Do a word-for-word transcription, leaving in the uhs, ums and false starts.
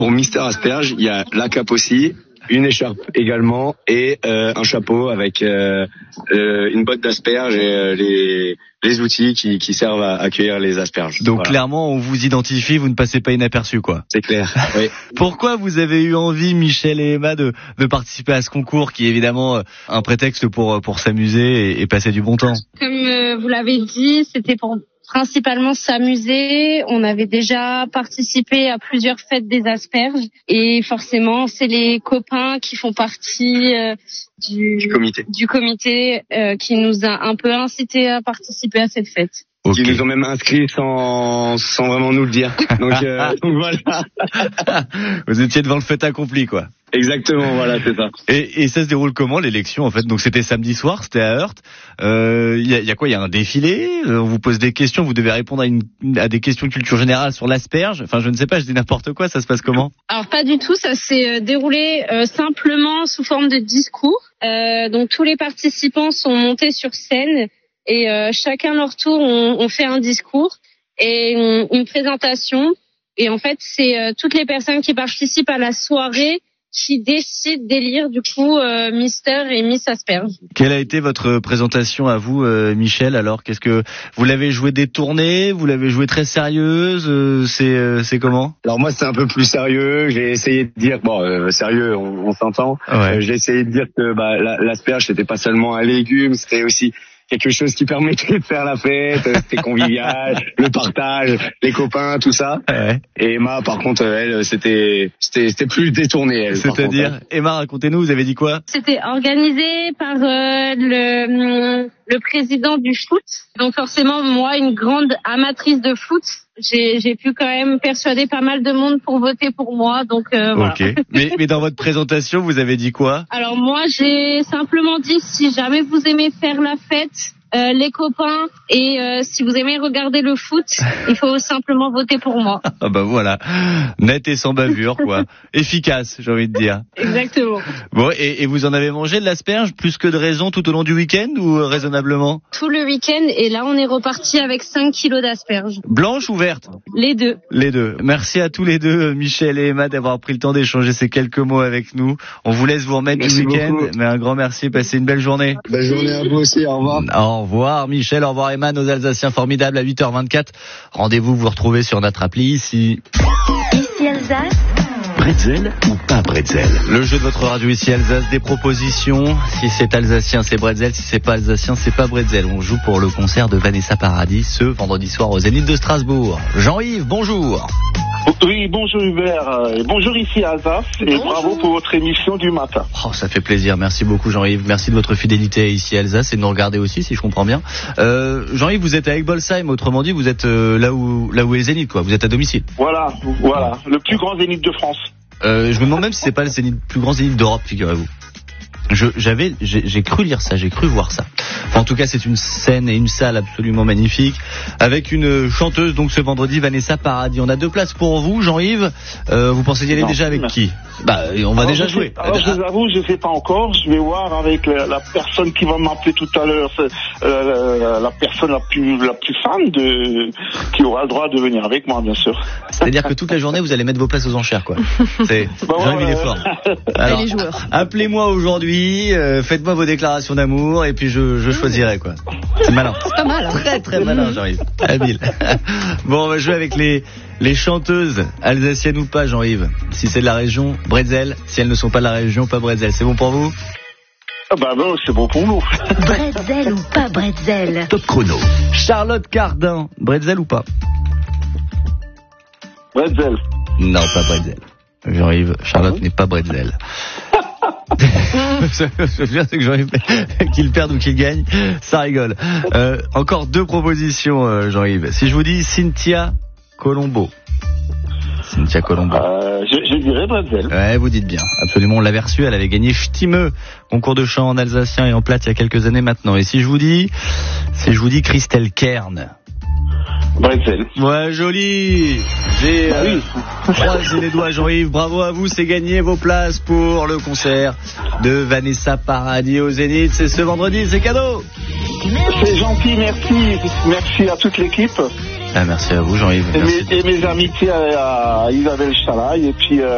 Pour Mister Asperge, il y a la cape aussi, une écharpe également et euh, un chapeau avec euh, euh, une botte d'asperges et euh, les les outils qui, qui servent à accueillir les asperges. Donc voilà. Clairement, on vous identifie, vous ne passez pas inaperçu, quoi. C'est clair. Oui. Pourquoi vous avez eu envie, Michel et Emma, de, de participer à ce concours qui est évidemment un prétexte pour pour s'amuser et, et passer du bon temps? Comme euh, vous l'avez dit, c'était pour principalement s'amuser. On avait déjà participé à plusieurs fêtes des asperges et forcément, c'est les copains qui font partie euh, du, du comité, du comité euh, qui nous a un peu incité à participer à cette fête. Okay. Qui nous ont même inscrits sans sans vraiment nous le dire. Donc, euh, donc voilà. Vous étiez devant le fait accompli, quoi. Exactement, voilà, c'est ça. Et, et ça se déroule comment, l'élection, en fait? Donc c'était samedi soir, c'était à Heurt. Il euh, y, a, y a quoi? Il y a un défilé? On vous pose des questions, vous devez répondre à, une, à des questions de culture générale sur l'asperge. Enfin, je ne sais pas, je dis n'importe quoi. Ça se passe comment? Alors pas du tout, ça s'est déroulé euh, simplement sous forme de discours. Euh, donc tous les participants sont montés sur scène. Et euh, chacun leur tour, on, on fait un discours et on, une présentation. Et en fait, c'est euh, toutes les personnes qui participent à la soirée qui décident d'élire du coup euh, Mister et Miss Asperge. Quelle a été votre présentation à vous, euh, Michel? Alors, qu'est-ce que vous l'avez joué détourné? Vous l'avez joué très sérieuse? euh, C'est euh, c'est comment? Alors moi, c'est un peu plus sérieux. J'ai essayé de dire, bon, euh, sérieux, on, on s'entend. Ouais. Euh, j'ai essayé de dire que bah, la, l'asperge, c'était pas seulement un légume, c'était aussi quelque chose qui permettait de faire la fête, c'était convivial, le partage, les copains, tout ça. Ouais. Et Emma, par contre, elle, c'était, c'était, c'était plus détourné. Elle, C'est-à-dire, Emma, racontez-nous, vous avez dit quoi? C'était organisé par euh, le, le président du foot. Donc forcément, moi, une grande amatrice de foot, j'ai, j'ai pu quand même persuader pas mal de monde pour voter pour moi. Donc euh, voilà. Ok. Mais, mais dans votre présentation, vous avez dit quoi? Alors moi, j'ai simplement dit, si jamais vous aimez faire la fête, Euh, les copains et euh, si vous aimez regarder le foot, il faut simplement voter pour moi. Ah bah voilà, net et sans bavure, quoi. Efficace, j'ai envie de dire. Exactement. Bon, et, et vous en avez mangé de l'asperge plus que de raison tout au long du week-end ou euh, raisonnablement? Tout le week-end et là on est reparti avec cinq kilos d'asperges. Blanche ou verte? Les deux. Les deux. Merci à tous les deux, Michel et Emma, d'avoir pris le temps d'échanger ces quelques mots avec nous. On vous laisse vous remettre merci du week-end, beaucoup. Mais un grand merci, passez une belle journée. Belle journée à vous aussi, au revoir. Au revoir Michel, au revoir Emma, nos Alsaciens formidables à huit heures vingt-quatre. Rendez-vous, vous retrouvez sur notre appli ici. Ici Alsace. Bretzel ou pas bretzel? Le jeu de votre radio ici Alsace, des propositions. Si c'est alsacien, c'est bretzel. Si c'est pas alsacien, c'est pas bretzel. On joue pour le concert de Vanessa Paradis ce vendredi soir au Zénith de Strasbourg. Jean-Yves, bonjour. Oui, bonjour Hubert. Et bonjour ici Alsace. Et bonjour. Bravo pour votre émission du matin. Oh, ça fait plaisir. Merci beaucoup Jean-Yves. Merci de votre fidélité ici Alsace et de nous regarder aussi, si je comprends bien. Euh, Jean-Yves, vous êtes à Egbolsheim. Autrement dit, vous êtes euh, là où là où est le Zénith, quoi. Vous êtes à domicile. Voilà, voilà, le plus grand Zénith de France. Euh, je me demande même si c'est pas le zénith, plus grand Zénith d'Europe, figurez-vous. Je, j'avais, j'ai, j'ai cru lire ça, j'ai cru voir ça. Enfin, en tout cas, c'est une scène et une salle absolument magnifique, avec une chanteuse, donc ce vendredi, Vanessa Paradis. On a deux places pour vous, Jean-Yves. Euh, vous pensez y aller non, déjà avec qui? Bah, on va alors déjà je jouer. Sais, alors, je vous avoue, je sais pas encore. Je vais voir avec la, la personne qui va m'appeler tout à l'heure, euh, la, la personne la plus, la plus fan de, qui aura le droit de venir avec moi, bien sûr. C'est-à-dire que toute la journée, vous allez mettre vos places aux enchères, quoi. C'est, bah, Jean-Yves, il est fort. Alors, les joueurs. Appelez-moi aujourd'hui, euh, faites-moi vos déclarations d'amour, et puis je, je choisirai, quoi. C'est malin. C'est pas mal. Très, très malin, Jean-Yves. Habile. Bon, on va jouer avec les, les chanteuses, alsaciennes ou pas, Jean-Yves. Si c'est de la région, bretzel. Si elles ne sont pas de la région, pas bretzel. C'est bon pour vous? Ah bah bon, c'est bon pour nous. Bretzel ou pas bretzel? Top chrono. Charlotte Cardin, bretzel ou pas? Bretzel. Non, pas bretzel. Jean-Yves, Charlotte ah, n'est pas bretzel. Ce bien, c'est que Jean-Yves, qu'il perde ou qu'il gagne, ça rigole. Euh, encore deux propositions, euh, Jean-Yves. Si je vous dis Cynthia Colombo. Cynthia Colombo. Euh, je, je dirais bretzel. Ouais, vous dites bien. Absolument, on l'avait reçue. Elle avait gagné Stimme, concours de chant en alsacien et en plate il y a quelques années maintenant. Et si je vous dis, si je vous dis Christelle Kern. Bretzel. Ouais, joli. J'ai bah oui. euh, croisé les doigts, Jean-Yves. Bravo à vous, c'est gagné vos places pour le concert de Vanessa Paradis au Zénith. C'est ce vendredi, c'est cadeau. C'est gentil, merci. Merci à toute l'équipe. Ah, merci à vous, Jean-Yves. Et, mes, et mes amitiés à, à Isabelle Chalaï et puis... Euh